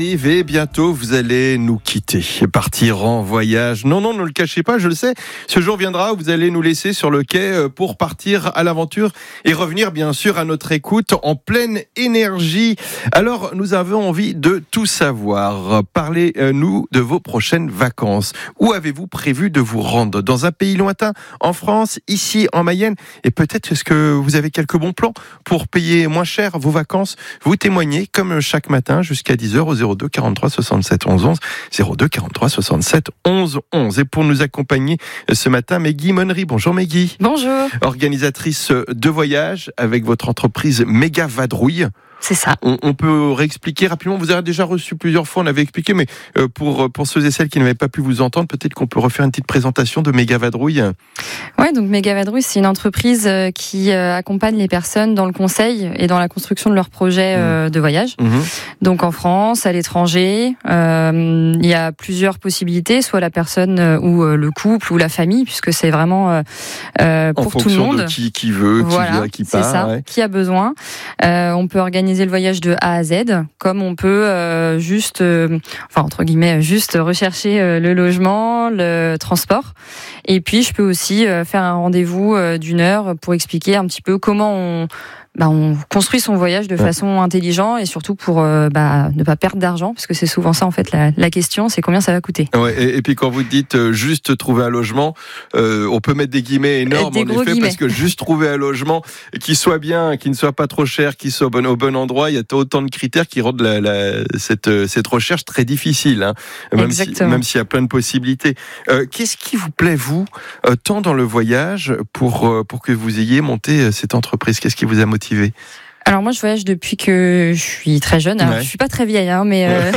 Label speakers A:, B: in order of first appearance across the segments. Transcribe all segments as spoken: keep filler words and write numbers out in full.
A: Et bientôt, vous allez nous quitter et partir en voyage. Non, non, ne le cachez pas, je le sais. Ce jour viendra où vous allez nous laisser sur le quai pour partir à l'aventure et revenir, bien sûr, à notre écoute en pleine énergie. Alors, nous avons envie de tout savoir. Parlez-nous de vos prochaines vacances. Où avez-vous prévu de vous rendre? Dans un pays lointain? En France? Ici, en Mayenne? Et peut-être est-ce que vous avez quelques bons plans pour payer moins cher vos vacances? Vous témoignez, comme chaque matin, jusqu'à dix heures au zéro deux quarante-trois soixante-sept onze onze, zéro deux quarante-trois soixante-sept onze onze. Et pour nous accompagner ce matin, Meggy Monnery. Bonjour Meggy.
B: Bonjour.
A: Organisatrice de voyage avec votre entreprise Méga Vadrouille.
B: C'est ça.
A: On, on peut réexpliquer rapidement. Vous avez déjà reçu plusieurs fois, on avait expliqué, mais pour, pour ceux et celles qui n'avaient pas pu vous entendre, peut-être qu'on peut refaire une petite présentation de Méga Vadrouille.
B: Ouais, donc Méga Vadrouille, c'est une entreprise qui accompagne les personnes dans le conseil et dans la construction de leurs projets mmh. de voyage. Mmh. Donc en France, à l'étranger, euh, il y a plusieurs possibilités, soit la personne ou le couple ou la famille, puisque c'est vraiment euh, pour tout le monde.
A: En fonction de qui, qui veut, qui
B: voilà,
A: vient, qui part.
B: C'est ça,
A: ouais.
B: Qui a besoin. Euh, on peut organiser le voyage de A à Z, comme on peut euh, juste, euh, enfin entre guillemets, juste rechercher euh, le logement, le transport. Et puis je peux aussi euh, faire un rendez-vous euh, d'une heure pour expliquer un petit peu comment on Bah, on construit son voyage de façon intelligente et surtout pour euh, bah, ne pas perdre d'argent, parce que c'est souvent ça en fait la, la question, c'est combien ça va coûter.
A: Ouais, et, et puis quand vous dites euh, juste trouver un logement, euh, on peut mettre des guillemets énormes
B: des
A: en effet,
B: guillemets.
A: Parce que juste trouver un logement qui soit bien, qui ne soit pas trop cher, qui soit au bon, au bon endroit, il y a autant de critères qui rendent la, la, cette, cette recherche très difficile, hein, même si, même s'il y a plein de possibilités. Euh, qu'est-ce qui vous plaît vous, euh, tant dans le voyage pour euh, pour que vous ayez monté cette entreprise? Qu'est-ce qui vous a motivé?
B: Alors moi je voyage depuis que je suis très jeune. Alors, ouais. Je suis pas très vieille, hein, mais euh,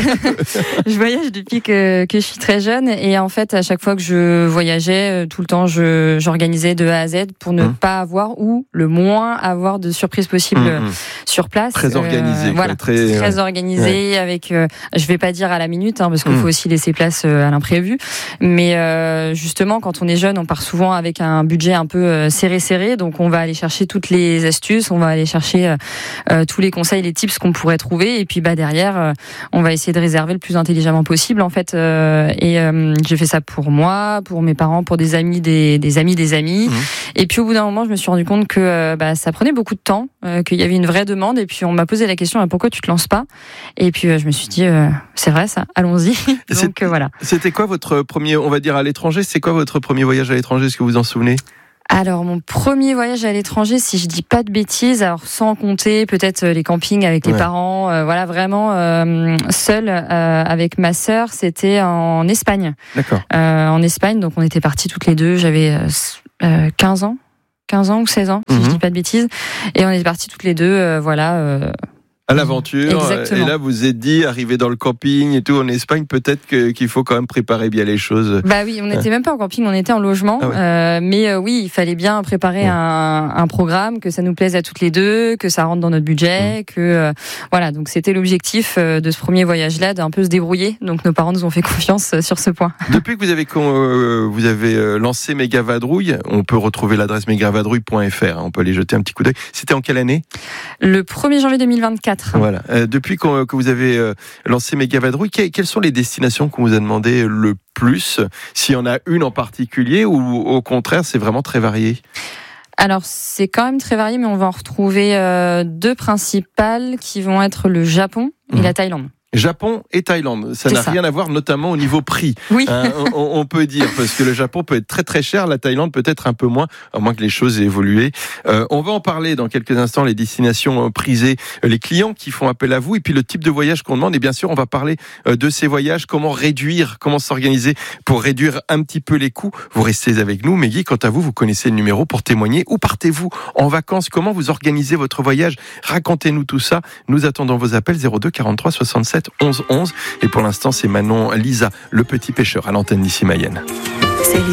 B: je voyage depuis que que je suis très jeune. Et en fait, à chaque fois que je voyageais, tout le temps, je j'organisais de A à Z pour ne mmh. pas avoir ou le moins avoir de surprises possibles mmh. sur place.
A: Très organisé,
B: euh, voilà, très, très organisé. Ouais. Avec, euh, je vais pas dire à la minute, hein, parce qu'il mmh. faut aussi laisser place à l'imprévu. Mais euh, justement, quand on est jeune, on part souvent avec un budget un peu serré serré. Donc on va aller chercher toutes les astuces, on va aller chercher euh, Euh, tous les conseils, les tips qu'on pourrait trouver, et puis bah derrière, euh, on va essayer de réserver le plus intelligemment possible en fait. Euh, et euh, j'ai fait ça pour moi, pour mes parents, pour des amis, des, des amis, des amis. Mmh. Et puis au bout d'un moment, je me suis rendu compte que euh, bah ça prenait beaucoup de temps, euh, qu'il y avait une vraie demande. Et puis on m'a posé la question ah, pourquoi tu te lances pas? Et puis euh, je me suis dit euh, c'est vrai ça, allons-y. Donc euh, voilà.
A: C'était quoi votre premier, on va dire à l'étranger? C'est quoi votre premier voyage à l'étranger? Est-ce que vous vous en souvenez?
B: Alors, mon premier voyage à l'étranger, si je dis pas de bêtises, alors sans compter peut-être les campings avec les ouais. parents, euh, voilà, vraiment euh, seul euh, avec ma sœur, c'était en Espagne.
A: D'accord.
B: Euh, en Espagne, donc on était partis toutes les deux, j'avais euh, quinze ans, quinze ans ou seize ans, si mm-hmm. je dis pas de bêtises, et on est partis toutes les deux, euh, voilà... Euh,
A: à l'aventure.
B: Exactement.
A: Et là, vous vous êtes dit, arrivé dans le camping et tout en Espagne, peut-être que, qu'il faut quand même préparer bien les choses.
B: Bah oui, on n'était même pas en camping, on était en logement. Ah ouais. euh, mais euh, oui, il fallait bien préparer ouais. un, un programme, que ça nous plaise à toutes les deux, que ça rentre dans notre budget, mmh. que euh, voilà. Donc c'était l'objectif euh, de ce premier voyage-là, d'un peu se débrouiller. Donc nos parents nous ont fait confiance euh, sur ce point.
A: Depuis que vous avez euh, vous avez euh, lancé Méga Vadrouille, on peut retrouver l'adresse méga vadrouille point f r. On peut aller jeter un petit coup d'œil. C'était en quelle année?
B: Le premier janvier deux mille vingt-quatre.
A: Voilà. Euh, depuis qu'on, que vous avez euh, lancé Méga Vadrouille, que, quelles sont les destinations qu'on vous a demandé le plus? S'il y en a une en particulier ou au contraire, c'est vraiment très varié?
B: Alors, c'est quand même très varié, mais on va en retrouver euh, deux principales qui vont être le Japon et mmh. la Thaïlande.
A: Japon et Thaïlande, ça
B: c'est
A: n'a
B: ça.
A: rien à voir, notamment au niveau prix.
B: Oui.
A: Hein, on, on peut dire, parce que le Japon peut être très très cher, la Thaïlande peut-être un peu moins, à moins que les choses aient évolué. Euh, on va en parler dans quelques instants, les destinations prisées, les clients qui font appel à vous, et puis le type de voyage qu'on demande. Et bien sûr, on va parler de ces voyages, comment réduire, comment s'organiser pour réduire un petit peu les coûts. Vous restez avec nous, Meggy. Quant à vous, vous connaissez le numéro pour témoigner. Où partez-vous en vacances? Comment vous organisez votre voyage? Racontez-nous tout ça. Nous attendons vos appels zéro deux quarante-trois soixante-sept onze onze. Et pour l'instant, c'est Manon Lisa, le petit pêcheur, à l'antenne d'ici Mayenne.
C: C'est